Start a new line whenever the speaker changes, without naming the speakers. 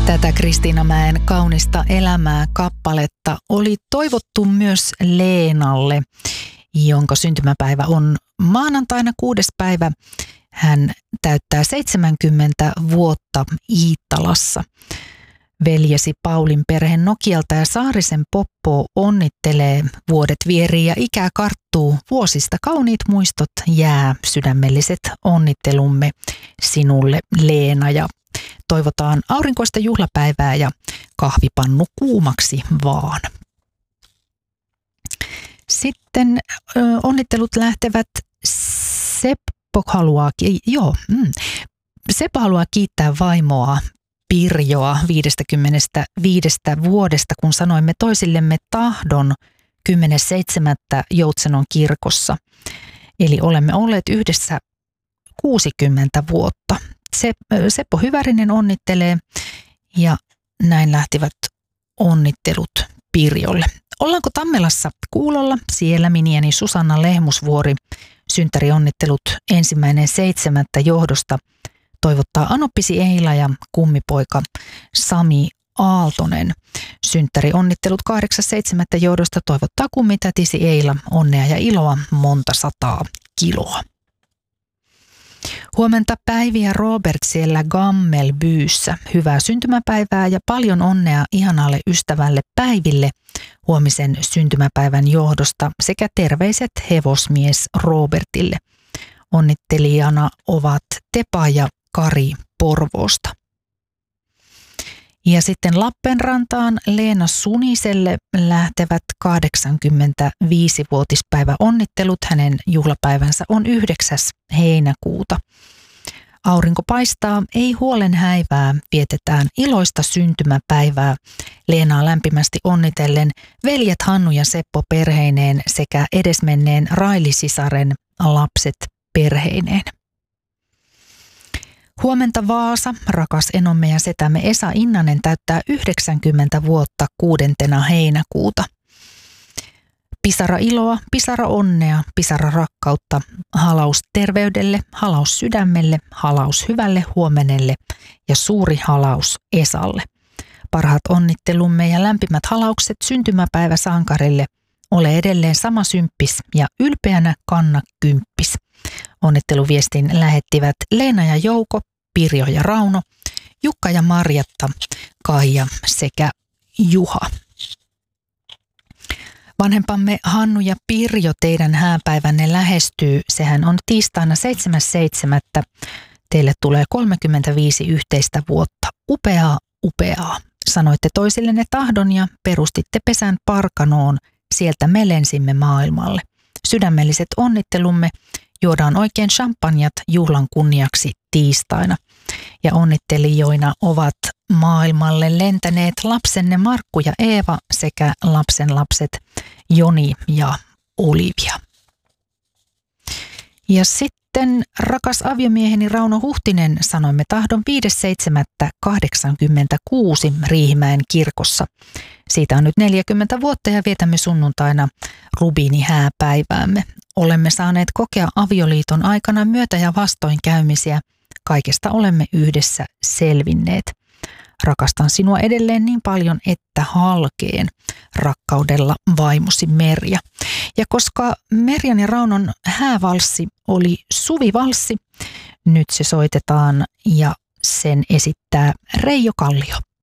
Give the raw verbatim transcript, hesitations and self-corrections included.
Tätä Kristiina Mäen kaunista elämää kappaletta oli toivottu myös Leenalle, jonka syntymäpäivä on maanantaina kuudes päivä. Hän täyttää seitsemänkymmentä vuotta Iittalassa. Veljesi Paulin perhe Nokialta ja Saarisen Poppo onnittelee. Vuodet vierii ja ikää karttuu. Vuosista kauniit muistot jää. Sydämelliset onnittelumme sinulle, Leena, ja toivotaan aurinkoista juhlapäivää ja kahvipannu kuumaksi vaan. Sitten ö, onnittelut lähtevät Seppo haluaa, joo, mm, Seppo haluaa kiittää vaimoa Pirjoa viidestäkymmenestäviidestä vuodesta, kun sanoimme toisillemme tahdon kymmenes seitsemättä Joutsenon kirkossa. Eli olemme olleet yhdessä kuusikymmentä vuotta. Seppo Hyvärinen onnittelee ja näin lähtivät onnittelut Pirjolle. Ollaanko Tammelassa kuulolla? Siellä minieni Susanna Lehmusvuori synttärionnittelut ensimmäinen seitsemättä johdosta toivottaa Anoppisi Eila ja kummipoika Sami Aaltonen. Synttärionnittelut kahdeksas seitsemättä johdosta toivottaa kummitätisi Eila onnea ja iloa monta sataa kiloa. Huomenta Päivi ja Robert siellä Gammelbyyssä. Hyvää syntymäpäivää ja paljon onnea ihanalle ystävälle Päiville huomisen syntymäpäivän johdosta sekä terveiset hevosmies Robertille. Onnittelijana ovat Tepa ja Kari Porvoosta. Ja sitten Lappeenrantaan Leena Suniselle lähtevät kahdeksankymmentäviisivuotispäivä onnittelut. Hänen juhlapäivänsä on yhdeksäs heinäkuuta. Aurinko paistaa, ei huolen häivää, vietetään iloista syntymäpäivää. Leenaa lämpimästi onnitellen veljet Hannu ja Seppo perheineen sekä edesmenneen Raili-sisaren lapset perheineen. Huomenta Vaasa, rakas enomme ja setämme Esa Innanen täyttää yhdeksänkymmentä vuotta kuudentena heinäkuuta. Pisara iloa, pisara onnea, pisara rakkautta, halaus terveydelle, halaus sydämelle, halaus hyvälle huomenelle ja suuri halaus Esalle. Parhaat onnittelumme ja lämpimät halaukset syntymäpäivä sankarille. Ole edelleen sama symppis ja ylpeänä kanna kymppis. Onnitteluviestin lähettivät Leena ja Jouko, Pirjo ja Rauno, Jukka ja Marjatta, Kaija sekä Juha. Vanhempamme Hannu ja Pirjo, teidän hääpäivänne lähestyy. Sehän on tiistaina seitsemäs seitsemättä Teille tulee kolmekymmentäviisi yhteistä vuotta. Upeaa, upeaa. Sanoitte toisillenne tahdon ja perustitte pesän Parkanoon. Sieltä me lensimme maailmalle. Sydämelliset onnittelumme. Juodaan oikein champanjat juhlan kunniaksi tiistaina. Ja onnittelijoina ovat maailmalle lentäneet lapsenne Markku ja Eeva sekä lapsen lapset Joni ja Olivia. Ja sitten rakas aviomieheni Rauno Huhtinen, sanoimme tahdon viides seitsemättä kahdeksankymmentäkuusi Riihimäen kirkossa. Siitä on nyt neljäkymmentä vuotta ja vietämme sunnuntaina rubiinihääpäiväämme. Olemme saaneet kokea avioliiton aikana myötä- ja vastoinkäymisiä. Kaikesta olemme yhdessä selvinneet. Rakastan sinua edelleen niin paljon, että halkeen. Rakkaudella vaimosi Merja. Ja koska Merjan ja Raunon häävalssi oli suvivalssi, nyt se soitetaan ja sen esittää Reijo Kallio.